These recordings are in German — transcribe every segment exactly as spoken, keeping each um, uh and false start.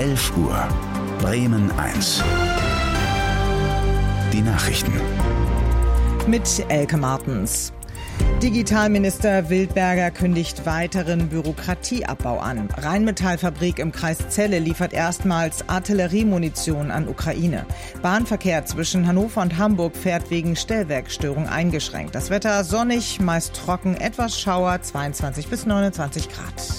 elf Uhr. Bremen eins. Die Nachrichten. Mit Elke Martens. Digitalminister Wildberger kündigt weiteren Bürokratieabbau an. Rheinmetall-Fabrik im Kreis Celle liefert erstmals Artilleriemunition an Ukraine. Bahnverkehr zwischen Hannover und Hamburg fährt wegen Stellwerkstörung eingeschränkt. Das Wetter sonnig, meist trocken, etwas Schauer, zweiundzwanzig bis neunundzwanzig Grad.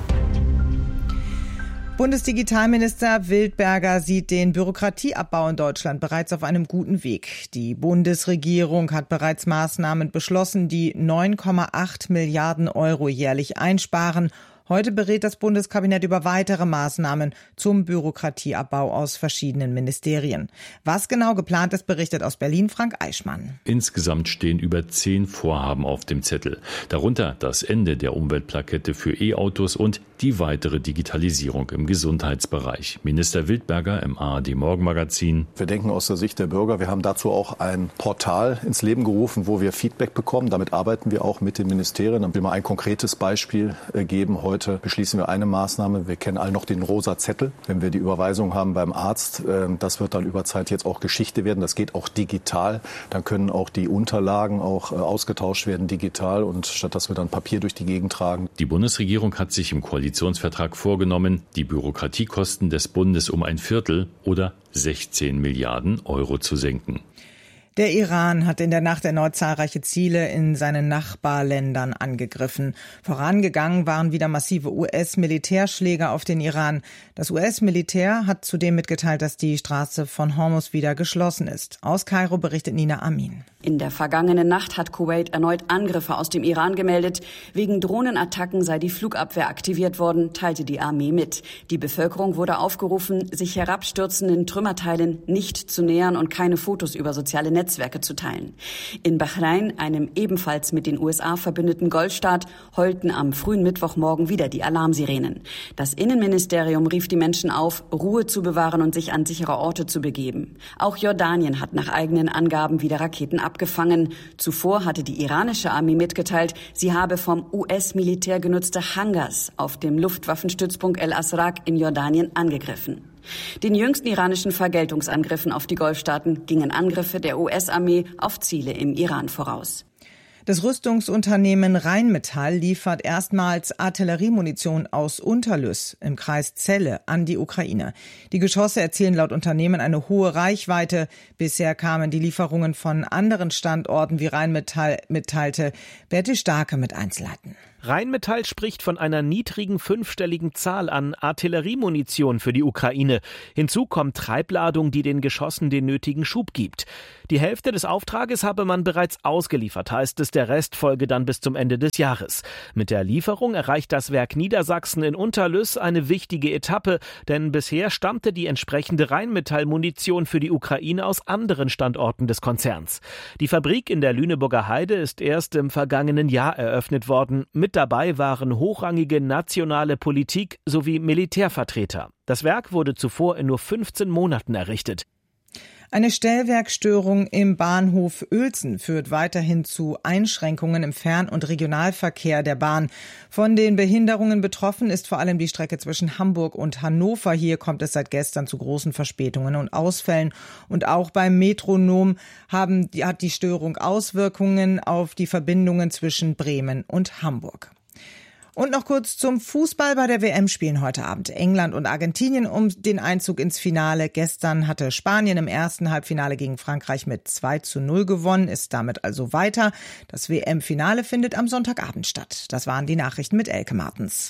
Bundesdigitalminister Wildberger sieht den Bürokratieabbau in Deutschland bereits auf einem guten Weg. Die Bundesregierung hat bereits Maßnahmen beschlossen, die neun Komma acht Milliarden Euro jährlich einsparen. Heute berät das Bundeskabinett über weitere Maßnahmen zum Bürokratieabbau aus verschiedenen Ministerien. Was genau geplant ist, berichtet aus Berlin Frank Eichmann. Insgesamt stehen über zehn Vorhaben auf dem Zettel. Darunter das Ende der Umweltplakette für E-Autos und die weitere Digitalisierung im Gesundheitsbereich. Minister Wildberger im A R D Morgenmagazin. Wir denken aus der Sicht der Bürger. Wir haben dazu auch ein Portal ins Leben gerufen, wo wir Feedback bekommen. Damit arbeiten wir auch mit den Ministerien. Dann will mal ein konkretes Beispiel geben. Heute Heute beschließen wir eine Maßnahme. Wir kennen alle noch den rosa Zettel. Wenn wir die Überweisung haben beim Arzt, das wird dann über Zeit jetzt auch Geschichte werden. Das geht auch digital. Dann können auch die Unterlagen auch ausgetauscht werden digital und statt dass wir dann Papier durch die Gegend tragen. Die Bundesregierung hat sich im Koalitionsvertrag vorgenommen, die Bürokratiekosten des Bundes um ein Viertel oder sechzehn Milliarden Euro zu senken. Der Iran hat in der Nacht erneut zahlreiche Ziele in seinen Nachbarländern angegriffen. Vorangegangen waren wieder massive U S-Militärschläge auf den Iran. Das U S-Militär hat zudem mitgeteilt, dass die Straße von Hormuz wieder geschlossen ist. Aus Kairo berichtet Nina Amin. In der vergangenen Nacht hat Kuwait erneut Angriffe aus dem Iran gemeldet. Wegen Drohnenattacken sei die Flugabwehr aktiviert worden, teilte die Armee mit. Die Bevölkerung wurde aufgerufen, sich herabstürzenden Trümmerteilen nicht zu nähern und keine Fotos über soziale Netzwerke Netzwerke zu teilen. In Bahrain, einem ebenfalls mit den U S A verbündeten Golfstaat, heulten am frühen Mittwochmorgen wieder die Alarmsirenen. Das Innenministerium rief die Menschen auf, Ruhe zu bewahren und sich an sichere Orte zu begeben. Auch Jordanien hat nach eigenen Angaben wieder Raketen abgefangen. Zuvor hatte die iranische Armee mitgeteilt, sie habe vom U S-Militär genutzte Hangars auf dem Luftwaffenstützpunkt El Asraq in Jordanien angegriffen. Den jüngsten iranischen Vergeltungsangriffen auf die Golfstaaten gingen Angriffe der U S-Armee auf Ziele im Iran voraus. Das Rüstungsunternehmen Rheinmetall liefert erstmals Artilleriemunition aus Unterlüss im Kreis Celle an die Ukraine. Die Geschosse erzielen laut Unternehmen eine hohe Reichweite. Bisher kamen die Lieferungen von anderen Standorten, wie Rheinmetall mitteilte. Berti Starke mit Einzelheiten. Rheinmetall spricht von einer niedrigen fünfstelligen Zahl an Artilleriemunition für die Ukraine. Hinzu kommt Treibladung, die den Geschossen den nötigen Schub gibt. Die Hälfte des Auftrages habe man bereits ausgeliefert, heißt es, der Rest folge dann bis zum Ende des Jahres. Mit der Lieferung erreicht das Werk Niedersachsen in Unterlüss eine wichtige Etappe, denn bisher stammte die entsprechende Rheinmetall-Munition für die Ukraine aus anderen Standorten des Konzerns. Die Fabrik in der Lüneburger Heide ist erst im vergangenen Jahr eröffnet worden. Mit dabei waren hochrangige nationale Politik sowie Militärvertreter. Das Werk wurde zuvor in nur fünfzehn Monaten errichtet. Eine Stellwerkstörung im Bahnhof Uelzen führt weiterhin zu Einschränkungen im Fern- und Regionalverkehr der Bahn. Von den Behinderungen betroffen ist vor allem die Strecke zwischen Hamburg und Hannover. Hier kommt es seit gestern zu großen Verspätungen und Ausfällen. Und auch beim Metronom haben, hat die Störung Auswirkungen auf die Verbindungen zwischen Bremen und Hamburg. Und noch kurz zum Fußball. Bei der W M spielen heute Abend England und Argentinien um den Einzug ins Finale. Gestern hatte Spanien im ersten Halbfinale gegen Frankreich mit zwei zu null gewonnen, ist damit also weiter. Das W M-Finale findet am Sonntagabend statt. Das waren die Nachrichten mit Elke Martens.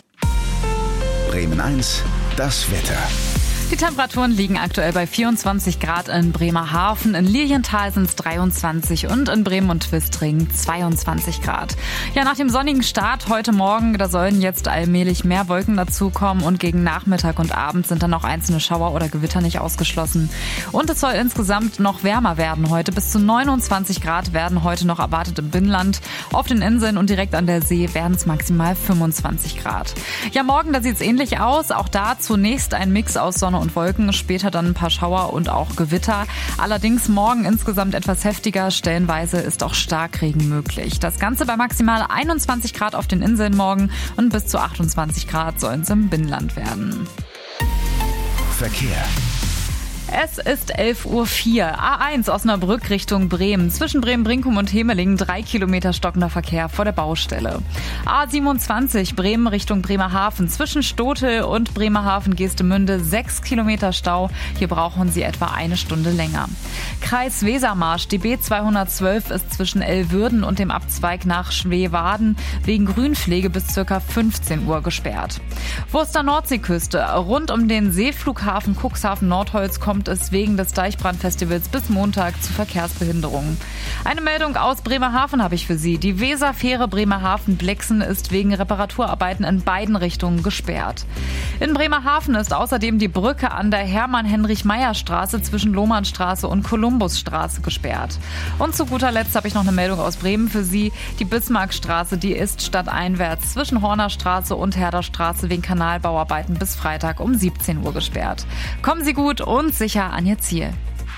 Bremen eins, das Wetter. Die Temperaturen liegen aktuell bei vierundzwanzig Grad in Bremerhaven, in Lilienthal sind es dreiundzwanzig und in Bremen und Twistring zweiundzwanzig Grad. Ja, nach dem sonnigen Start heute Morgen, da sollen jetzt allmählich mehr Wolken dazukommen und gegen Nachmittag und Abend sind dann auch einzelne Schauer oder Gewitter nicht ausgeschlossen. Und es soll insgesamt noch wärmer werden heute. Bis zu neunundzwanzig Grad werden heute noch erwartet im Binnenland. Auf den Inseln und direkt an der See werden es maximal fünfundzwanzig Grad. Ja, morgen, da sieht es ähnlich aus. Auch da zunächst ein Mix aus Sonne und Wolken, später dann ein paar Schauer und auch Gewitter. Allerdings morgen insgesamt etwas heftiger, stellenweise ist auch Starkregen möglich. Das Ganze bei maximal einundzwanzig Grad auf den Inseln morgen und bis zu achtundzwanzig Grad sollen es im Binnenland werden. Verkehr. Es ist elf Uhr vier. A eins Osnabrück Richtung Bremen. Zwischen Bremen-Brinkum und Hemelingen drei Kilometer stockender Verkehr vor der Baustelle. A siebenundzwanzig Bremen Richtung Bremerhaven. Zwischen Stotel und Bremerhaven-Geestemünde sechs Kilometer Stau. Hier brauchen Sie etwa eine Stunde länger. Kreis Wesermarsch. Die B zweihundertzwölf ist zwischen Elwürden und dem Abzweig nach Schweewaden wegen Grünpflege bis ca. fünfzehn Uhr gesperrt. Wurster Nordseeküste. Rund um den Seeflughafen Cuxhaven-Nordholz kommt es wegen des Deichbrandfestivals bis Montag zu Verkehrsbehinderungen. Eine Meldung aus Bremerhaven habe ich für Sie. Die Weserfähre Bremerhaven-Blexen ist wegen Reparaturarbeiten in beiden Richtungen gesperrt. In Bremerhaven ist außerdem die Brücke an der Hermann-Heinrich-Meyer-Straße zwischen Lohmannstraße und Kolumbusstraße gesperrt. Und zu guter Letzt habe ich noch eine Meldung aus Bremen für Sie. Die Bismarckstraße, die ist stadteinwärts zwischen Hornerstraße und Herderstraße wegen Kanalbauarbeiten bis Freitag um siebzehn Uhr gesperrt. Kommen Sie gut und sicher an Ihr Ziel.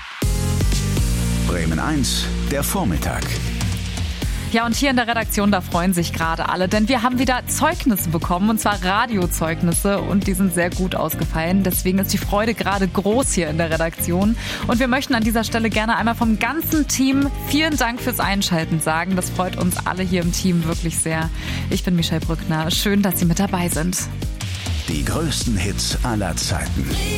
Bremen eins, der Vormittag. Ja, und hier in der Redaktion, da freuen sich gerade alle, denn wir haben wieder Zeugnisse bekommen, und zwar Radiozeugnisse, und die sind sehr gut ausgefallen. Deswegen ist die Freude gerade groß hier in der Redaktion. Und wir möchten an dieser Stelle gerne einmal vom ganzen Team vielen Dank fürs Einschalten sagen. Das freut uns alle hier im Team wirklich sehr. Ich bin Michelle Brückner. Schön, dass Sie mit dabei sind. Die größten Hits aller Zeiten.